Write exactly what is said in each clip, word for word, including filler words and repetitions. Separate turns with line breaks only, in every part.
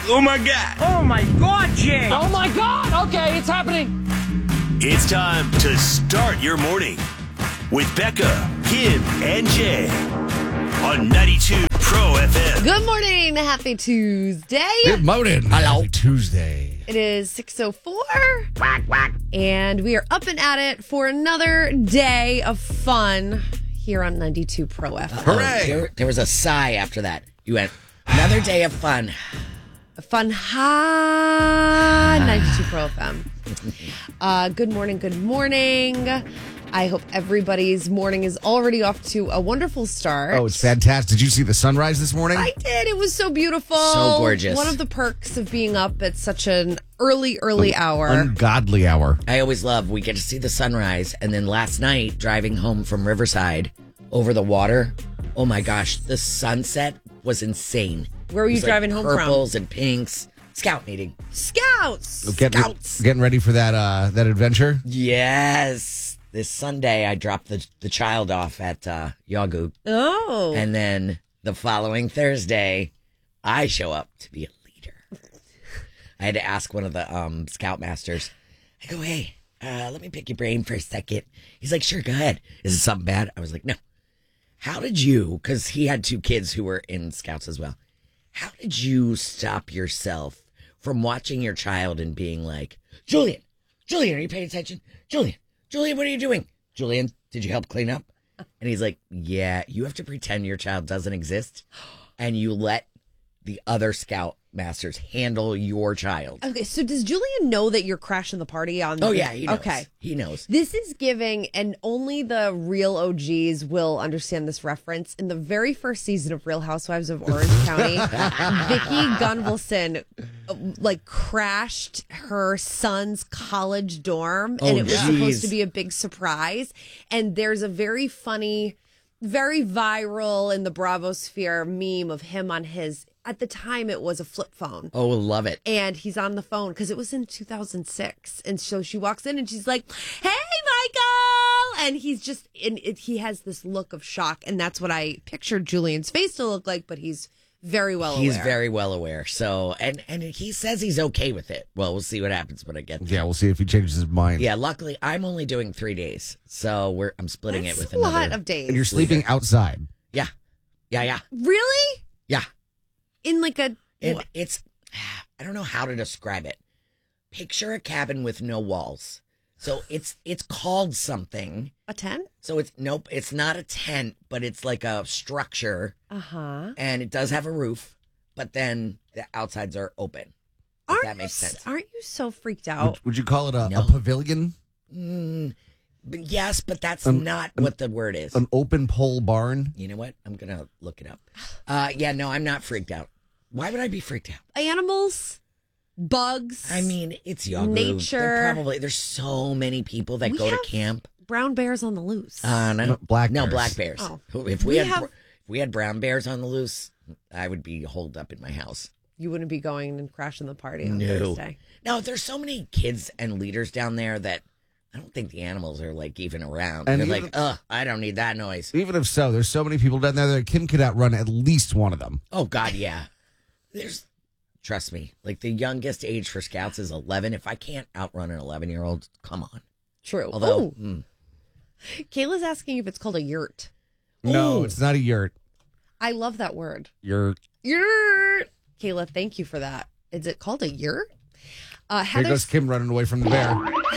Oh, my God.
Oh, my God, Jay.
Oh, my God. Okay, it's happening.
It's time to start your morning with Becca, Kim, and Jay on ninety-two Pro F M.
Good morning. Happy Tuesday.
Good morning.
Hello.
Happy Tuesday.
It is six oh four. Quack, quack. And we are up and at it for another day of fun here on ninety-two Pro F M.
Hooray.
There, there was a sigh after that. You went, another day of fun.
Fun high ninety-two Pro F M. Uh, good morning. Good morning. I hope everybody's morning is already off to a wonderful start.
Oh, it's fantastic. Did you see the sunrise this morning?
I did. It was so beautiful.
So gorgeous.
One of the perks of being up at such an early, early hour.
Ungodly hour.
I always love, we get to see the sunrise. And then last night, driving home from Riverside over the water, oh my gosh, the sunset was insane.
Where were
It
you
was like
driving home from?
Purples and pinks. Scout meeting.
Scouts.
Getting,
Scouts.
getting ready for that uh, that adventure?
Yes. This Sunday, I dropped the, the child off at uh, Yagu.
Oh.
And then the following Thursday, I show up to be a leader. I had to ask one of the um, scoutmasters. I go, hey, uh, let me pick your brain for a second. He's like, sure, go ahead. Is it something bad? I was like, no. How did you, because he had two kids who were in scouts as well. How did you stop yourself from watching your child and being like, Julian, Julian, are you paying attention? Julian, Julian, what are you doing? Julian, did you help clean up? And he's like, yeah, you have to pretend your child doesn't exist and you let the other scout masters handle your child.
Okay, so does Julian know that you're crashing the party on
Oh,
the-
yeah, he knows.
Okay.
He knows.
This is giving, and only the real O Gs will understand this reference. In the very first season of Real Housewives of Orange County, Vicki Gunvalson uh, like crashed her son's college dorm,
Oh,
and it was
geez.
supposed to be a big surprise. And there's a very funny, very viral in the Bravo sphere meme of him on his, at the time it was a flip phone.
Oh, love it.
And he's on the phone because it was in two thousand six. And so she walks in and she's like, hey, Michael. And he's just, and it, he has this look of shock. And that's what I pictured Julian's face to look like, but he's very well
He's
aware.
very well aware. So, and, and he says he's okay with it. Well, we'll see what happens when I get there.
Yeah, we'll see if he changes his mind.
Yeah, luckily I'm only doing three days, so we're I'm splitting
That's
it with
a lot
another.
of days.
And you're sleeping outside.
Yeah, yeah, yeah,
Really?
yeah.
In like a,
And it's I don't know how to describe it. Picture a cabin with no walls. So it's it's called something.
a tent?
So it's nope, it's not a tent, but it's like a structure,
Uh-huh.
and it does have a roof, but then the outsides are open. If
Aren't
that makes
you,
sense.
Aren't you so freaked out?
Would, would you call it a,
No.
a pavilion?
Mm, but yes, but that's
An-
not
an-
what the word is.
An open pole barn?
You know what? I'm gonna look it up. Uh, yeah, no, I'm not freaked out. Why would I be freaked out?
Animals? Bugs?
I mean, it's Yagu.
Nature.
They're probably there's so many people that
We
go to
have
camp.
brown bears on the loose.
Uh, no,
No, black
no
bears.
black bears.
Oh.
If we,
We
had
have-
if we had brown bears on the loose, I would be holed up in my house.
You wouldn't be going and crashing the party on
No.
Thursday.
No, there's so many kids and leaders down there that I don't think the animals are like even around.
And
They're
even-
like, ugh, I don't need that noise.
Even if so, there's so many people down there that Kim could outrun at least one of them.
Oh God, yeah. There's, trust me, like the youngest age for scouts is eleven. If I can't outrun an eleven year old, come on.
True.
Although,
Ooh.
mm,
Kayla's asking if it's called a yurt.
No,
Ooh.
it's not a yurt.
I love that word.
Yurt.
Yurt. Kayla, thank you for that. Is it called a yurt? Uh,
Here goes
Heather's,
Kim running away from the bear.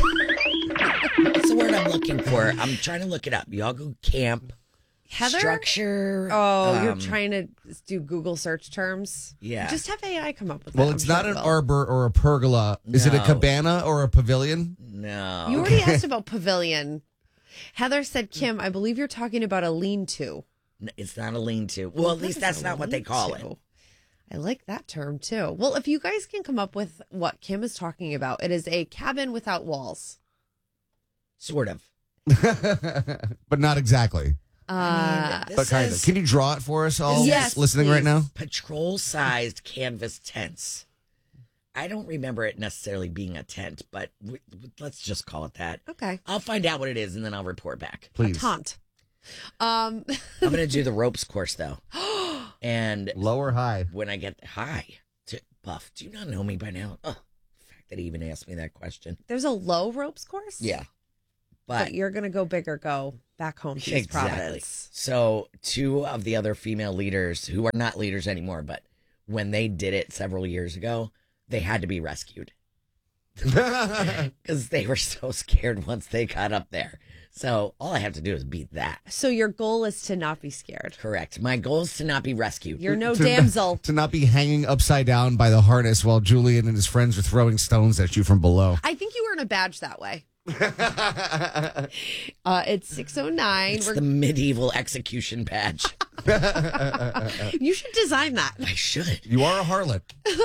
what's the word I'm looking for? I'm trying to look it up. Yagu camp
Heather?
structure.
Oh, you're
um,
trying to do Google search terms?
Yeah.
Just have A I come up with
Well,
that.
it's
I'm
not
sure
an
it will.
arbor or a pergola. Is it a
No.
cabana or a pavilion?
No.
You already asked about pavilion. Heather said, Kim, I believe you're talking about a lean-to.
N- It's not a lean-to. Well, at least
What is
that's
a
not what they call it.
lean-to? I like that term too. Well, if you guys can come up with what Kim is talking about, it is a cabin without walls.
Sort of.
But not exactly.
Uh,
This
But kind of.
says
Can you draw it for us all
Yes,
listening right
please.
now?
patrol-sized canvas tents. I don't remember it necessarily being a tent, but w- w- let's just call it that.
okay.
I'll find out what it is and then I'll report back.
Please.
A taunt. Um,
I'm going to do the ropes course though. And
Low or high?
when I get high, to buff. Do you not know me by now? Oh, the fact that he even asked me that question.
There's a low ropes course?
Yeah.
But,
But,
you're going to go big or go back home to East
exactly.
Providence.
So two of the other female leaders, who are not leaders anymore, but when they did it several years ago, they had to be rescued. Because they were so scared once they got up there. So all I have to do is beat that.
So your goal is to not be scared.
Correct. My goal is to not be rescued.
You're no
to,
damsel.
To not be hanging upside down by the harness while Julian and his friends are throwing stones at you from below.
I think you earn a badge that way. uh, it's six oh nine.
It's
We're,
the medieval execution badge.
you should design that.
I should.
You are a harlot.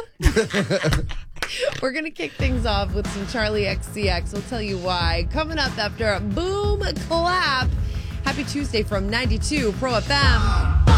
We're going to kick things off with some Charlie X C X. We'll tell you why. Coming up after a boom clap. Happy Tuesday from ninety-two Pro F M.